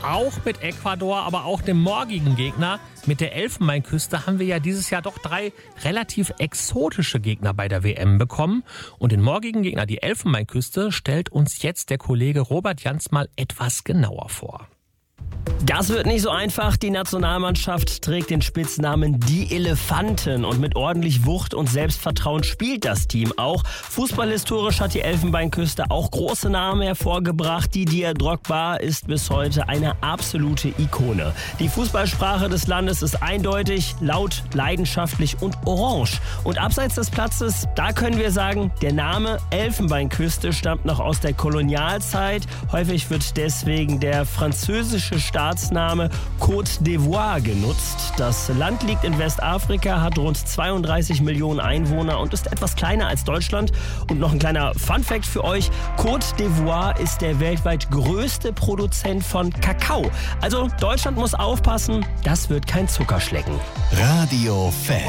auch mit Ecuador, aber auch dem morgigen Gegner, mit der Elfenbeinküste, haben wir ja dieses Jahr doch 3 relativ exotische Gegner bei der WM bekommen. Und den morgigen Gegner, die Elfenbeinküste, stellt uns jetzt der Kollege Robert Jans mal etwas genauer vor. Das wird nicht so einfach. Die Nationalmannschaft trägt den Spitznamen Die Elefanten und mit ordentlich Wucht und Selbstvertrauen spielt das Team auch. Fußballhistorisch hat die Elfenbeinküste auch große Namen hervorgebracht. Didier Drogba ist bis heute eine absolute Ikone. Die Fußballsprache des Landes ist eindeutig, laut, leidenschaftlich und orange. Und abseits des Platzes, da können wir sagen, der Name Elfenbeinküste stammt noch aus der Kolonialzeit. Häufig wird deswegen der französische Staatsname Côte d'Ivoire genutzt. Das Land liegt in Westafrika, hat rund 32 Millionen Einwohner und ist etwas kleiner als Deutschland. Und noch ein kleiner Funfact für euch: Côte d'Ivoire ist der weltweit größte Produzent von Kakao. Also Deutschland muss aufpassen, das wird kein Zuckerschlecken. Radio Fan.